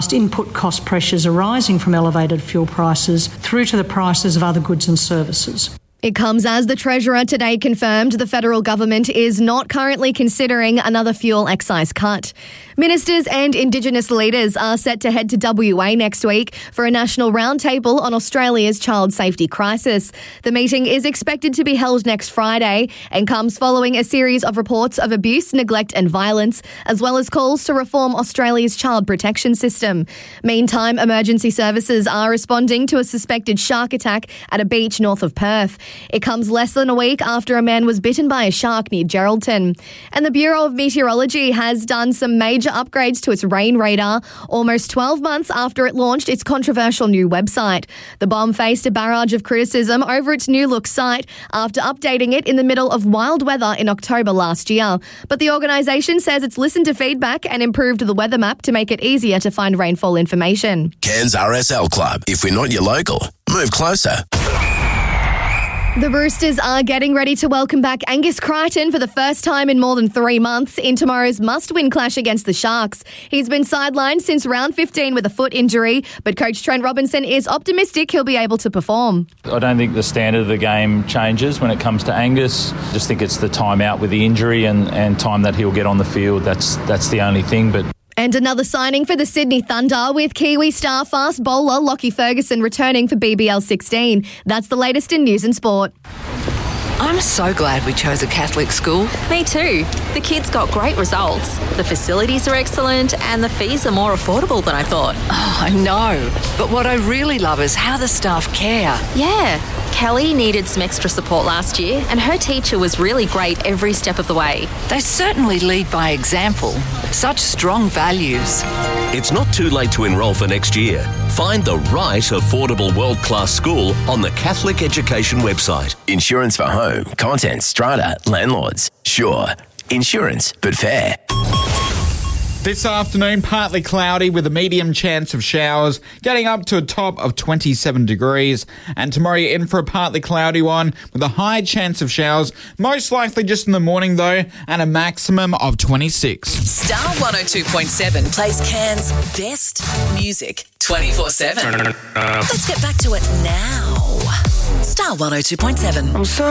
input cost pressures arising from elevated fuel prices through to the prices of other goods and services. It comes as the Treasurer today confirmed the federal government is not currently considering another fuel excise cut. Ministers and Indigenous leaders are set to head to WA next week for a national roundtable on Australia's child safety crisis. The meeting is expected to be held next Friday and comes following a series of reports of abuse, neglect and violence, as well as calls to reform Australia's child protection system. Meantime, emergency services are responding to a suspected shark attack at a beach north of Perth. It comes less than a week after a man was bitten by a shark near Geraldton. And the Bureau of Meteorology has done some major upgrades to its rain radar almost 12 months after it launched its controversial new website. The bomb faced a barrage of criticism over its new look site after updating it in the middle of wild weather in October last year. But the organisation says it's listened to feedback and improved the weather map to make it easier to find rainfall information. Cairns RSL Club. If we're not your local, move closer. The Roosters are getting ready to welcome back Angus Crichton for the first time in more than 3 months in tomorrow's must-win clash against the Sharks. He's been sidelined since round 15 with a foot injury, but coach Trent Robinson is optimistic he'll be able to perform. I don't think the standard of the game changes when it comes to Angus. I just think it's the time out with the injury and time that he'll get on the field. That's the only thing, but... And another signing for the Sydney Thunder with Kiwi star fast bowler Lockie Ferguson returning for BBL 16. That's the latest in news and sport. I'm so glad we chose a Catholic school. Me too. The kids got great results. The facilities are excellent and the fees are more affordable than I thought. Oh, I know. But what I really love is how the staff care. Yeah. Kelly needed some extra support last year and her teacher was really great every step of the way. They certainly lead by example. Such strong values. It's not too late to enrol for next year. Find the right affordable world-class school on the Catholic Education website. Insurance for home, contents, strata, landlords. Sure, insurance, but fair. This afternoon, partly cloudy with a medium chance of showers, getting up to a top of 27 degrees. And tomorrow you're in for a partly cloudy one with a high chance of showers, most likely just in the morning though, and a maximum of 26. Star 102.7 plays Cairns' best music 24/7. Let's get back to it now. Star 102.7.